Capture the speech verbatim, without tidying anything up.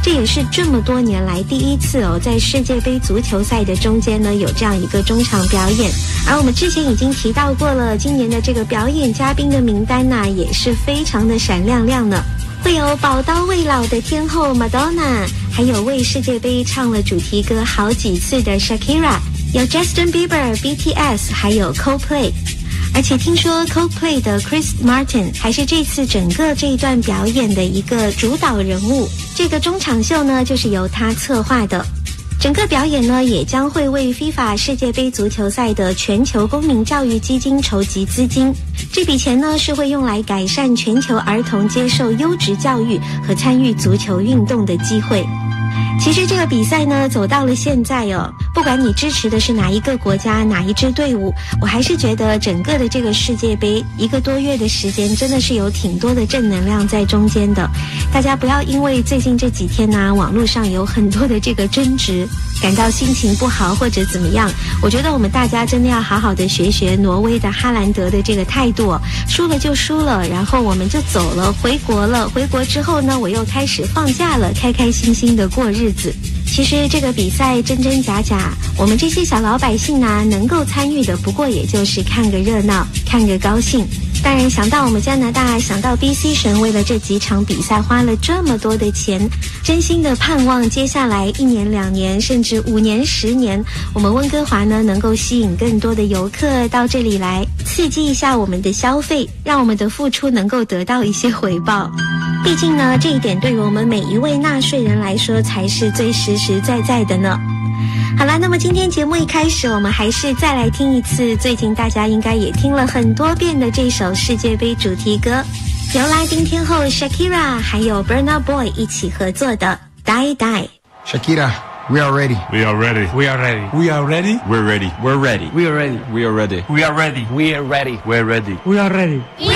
这也是这么多年来第一次哦，在世界杯足球赛的中间呢有这样一个中场表演。而我们之前已经提到过了，今年的这个表演嘉宾的名单呢、啊、也是非常的闪亮亮呢，会有宝刀未老的天后 Madonna， 还有为世界杯唱了主题歌好几次的 Shakira， 有 Justin Bieber、B T S， 还有 Coldplay。而且听说 Coldplay 的 Chris Martin 还是这次整个这一段表演的一个主导人物，这个中场秀呢就是由他策划的。整个表演呢也将会为 FIFA 世界杯足球赛的全球公民教育基金筹集资金，这笔钱呢是会用来改善全球儿童接受优质教育和参与足球运动的机会。其实这个比赛呢走到了现在哦，不管你支持的是哪一个国家哪一支队伍，我还是觉得整个的这个世界杯一个多月的时间真的是有挺多的正能量在中间的。大家不要因为最近这几天呢、啊、网络上有很多的这个争执感到心情不好或者怎么样，我觉得我们大家真的要好好的学学挪威的哈兰德的这个态度，输了就输了，然后我们就走了，回国了，回国之后呢我又开始放假了，开开心心的过日子。其实这个比赛真真假假，我们这些小老百姓啊能够参与的不过也就是看个热闹，看个高兴。当然想到我们加拿大，想到 B C 省为了这几场比赛花了这么多的钱，真心的盼望接下来一年两年甚至五年十年，我们温哥华呢能够吸引更多的游客到这里来，刺激一下我们的消费，让我们的付出能够得到一些回报。毕竟呢这一点对于我们每一位纳税人来说才是最实实在在的呢。好啦，那么今天节目一开始我们还是再来听一次最近大家应该也听了很多遍的这首世界杯主题歌，由拉丁天后 Shakira 还有 Burna Boy 一起合作的 Die Die。 Shakira, we are ready. We are ready. We are ready. We are ready. We're ready. We're ready. We are ready. We are ready. We are ready. We are ready. We're ready. We're ready. We are ready.